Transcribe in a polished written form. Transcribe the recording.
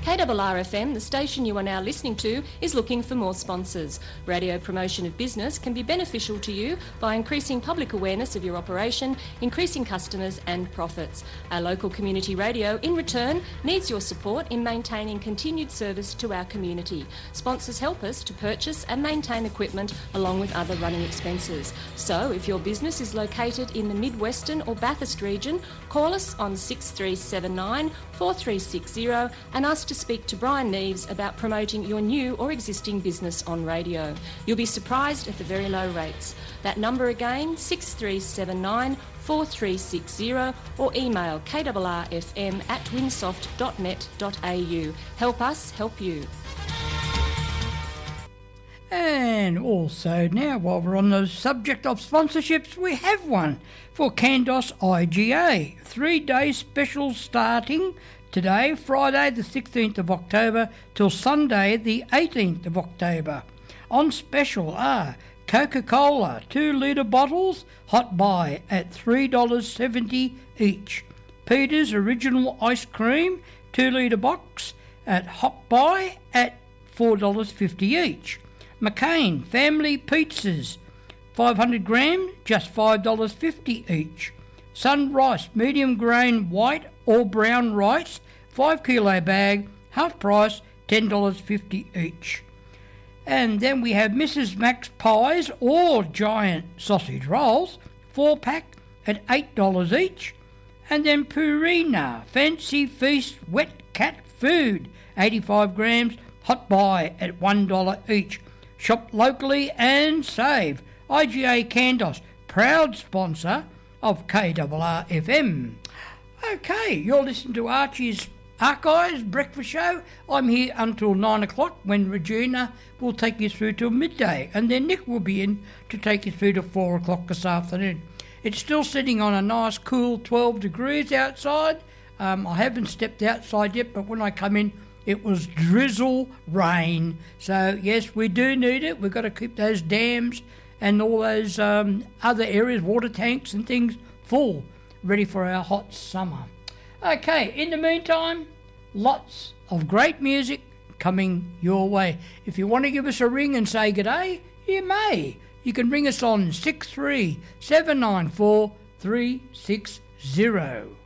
KRRFM, the station you are now listening to, is looking for more sponsors. Radio promotion of business can be beneficial to you by increasing public awareness of your operation, increasing customers and profits. Our local community radio, in return, needs your support in maintaining continued service to our community. Sponsors help us to purchase and maintain equipment along with other running expenses. So, if your business is located in the Mid-Western or Bathurst region, call us on 6379 4360 and ask to speak to Brian Neves about promoting your new or existing business on radio. You'll be surprised at the very low rates. That number again, 6379 4360, or email krrfm@winsoft.net.au. Help us help you. And also now, while we're on the subject of sponsorships, we have one for Candos IGA. 3-day special starting today, Friday the 16th of October till Sunday the 18th of October. On special are Coca-Cola 2-litre bottles, hot buy at $3.70 each. Peter's Original Ice Cream 2-litre box at hot buy at $4.50 each. McCain Family Pizzas 500 gram, just $5.50 each. Sun Rice medium grain white or brown rice 5 kilo bag, half price $10.50 each. And then we have Mrs. Mac's Pies or Giant Sausage Rolls 4-pack at $8 each. And then Purina Fancy Feast Wet Cat Food 85 grams, hot buy at $1 each. Shop locally and save. IGA Candos, proud sponsor of KRRFM. Okay, you're listening to Archie's Archives Breakfast Show. I'm here until 9 o'clock when Regina will take you through till midday, and then Nick will be in to take you through to 4 o'clock this afternoon. It's still sitting on a nice cool 12 degrees outside. I haven't stepped outside yet, but when I come in, it was drizzle rain. So, yes, we do need it. We've got to keep those dams and all those other areas, water tanks and things, full, ready for our hot summer. Okay, in the meantime, lots of great music coming your way. If you want to give us a ring and say g'day, you may. You can ring us on 63794 360.